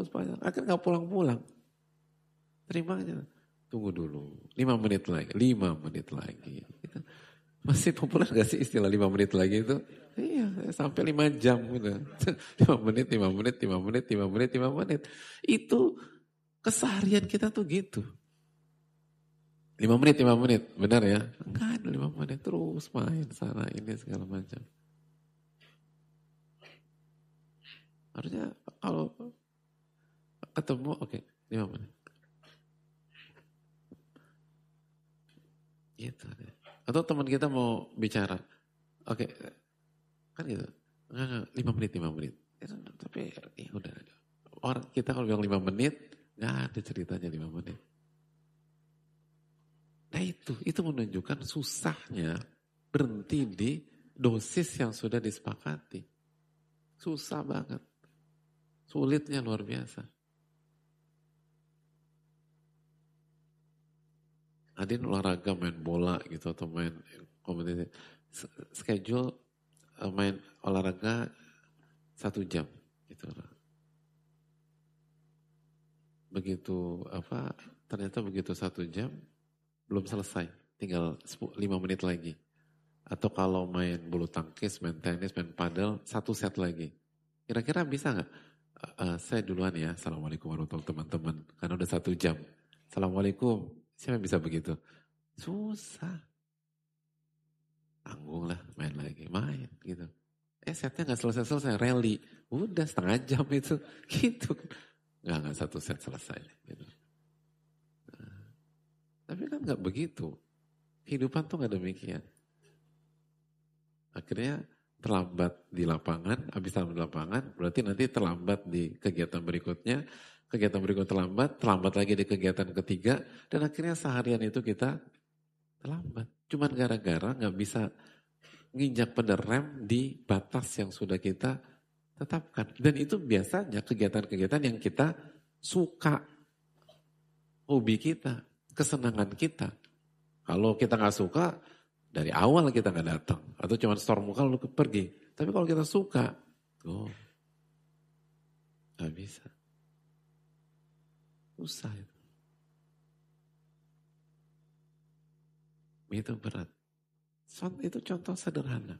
terus panjang. Akhirnya gak pulang-pulang. Terima aja. Tunggu dulu. 5 menit lagi. 5 menit lagi. Gitu. Masih populer gak sih istilah 5 menit lagi itu? Iya, sampai 5 jam gitu. 5 menit, 5 menit, 5 menit, 5 menit, 5 menit. Itu keseharian kita tuh gitu. 5 menit, 5 menit. Benar ya? Enggak ada 5 menit. Terus main sana ini segala macam. Harusnya kalau ketemu, oke, 5 menit. Gitu. Atau teman kita mau bicara. Oke, kan gitu. Enggak, 5 menit, 5 menit. Tapi ya udah. Orang kita kalau bilang 5 menit, nggak ada ceritanya 5 menit. Nah itu menunjukkan susahnya berhenti di dosis yang sudah disepakati. Susah banget. Sulitnya luar biasa. Adin olahraga, main bola gitu atau main kompetisi. Schedule main olahraga 1 jam gitu. Begitu ternyata begitu 1 jam belum selesai, tinggal 5 menit lagi. Atau kalau main bulu tangkis, main tenis, main padel, 1 set lagi. Kira-kira bisa nggak? Saya duluan ya, Assalamualaikum warahmatullahi wabarakatuh teman-teman. Karena udah 1 jam. Assalamualaikum, siapa yang bisa begitu? Susah. Tanggung lah, main lagi, main gitu. Setnya nggak selesai-selesai, rally. Udah 1/2 jam itu, gitu. Nggak 1 set selesai. Gitu. Tapi kan nggak begitu. Kehidupan tuh nggak demikian. Akhirnya terlambat di lapangan, habis terlambat di lapangan, berarti nanti terlambat di kegiatan berikutnya, kegiatan berikut terlambat lagi di kegiatan ketiga, dan akhirnya seharian itu kita terlambat. Cuman gara-gara nggak bisa nginjak pedal rem di batas yang sudah kita tetapkan. Dan itu biasanya kegiatan-kegiatan yang kita suka, hobi kita, kesenangan kita. Kalau kita nggak suka, dari awal kita nggak datang atau cuma store muka lalu pergi. Tapi kalau kita suka, nggak bisa. Susah itu. Itu berat. Itu contoh sederhana.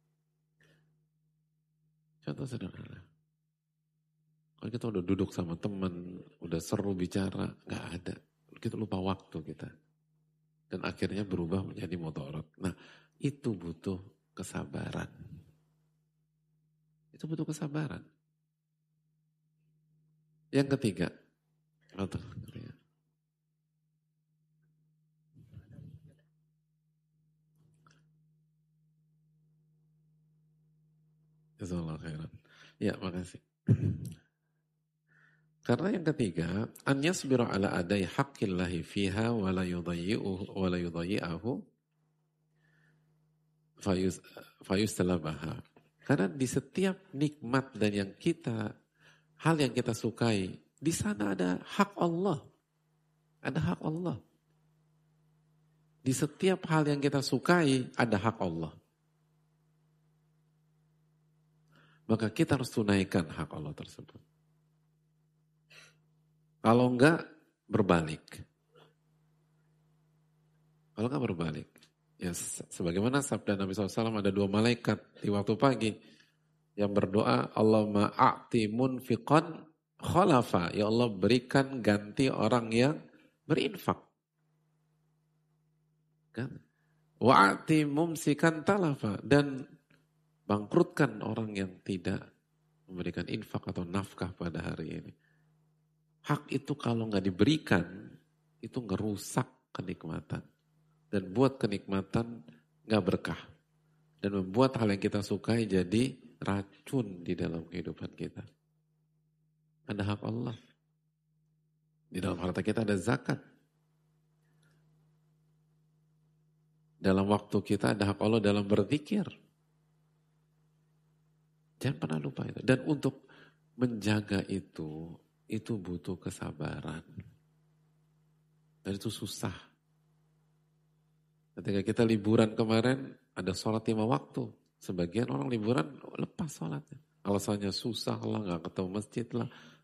Contoh sederhana. Kalau kita udah duduk sama teman, udah seru bicara, nggak ada. Kita lupa waktu kita. Dan akhirnya berubah menjadi mudharat. Nah, itu butuh kesabaran. Itu butuh kesabaran. Yang ketiga. Jazakallahu khairan. Ya, makasih. Karena yang ketiga, an yasbiru ala adai haqqillahi fiha wa la yudayyi'ahu fayustalabaha. Karena di setiap nikmat dan hal yang kita sukai, di sana ada hak Allah. Ada hak Allah. Di setiap hal yang kita sukai, ada hak Allah. Maka kita harus tunaikan hak Allah tersebut. Kalau enggak, berbalik. Kalau enggak berbalik. Ya, sebagaimana sabda Nabi SAW, ada 2 malaikat di waktu pagi yang berdoa, Allahumma a'ti munfiqan khalafa. Ya Allah, berikan ganti orang yang berinfak. Kan? Wa'ati mumsikan talafa. Dan bangkrutkan orang yang tidak memberikan infak atau nafkah pada hari ini. Hak itu kalau nggak diberikan, itu ngerusak kenikmatan. Dan buat kenikmatan nggak berkah. Dan membuat hal yang kita sukai jadi racun di dalam kehidupan kita. Ada hak Allah. Di dalam harta kita ada zakat. Dalam waktu kita ada hak Allah dalam berzikir. Jangan pernah lupa itu. Dan untuk menjaga itu butuh kesabaran. Dan itu susah. Ketika kita liburan kemarin, ada sholat 5 waktu. Sebagian orang liburan lepas sholatnya. Alasannya susah lah, gak ketemu masjid lah.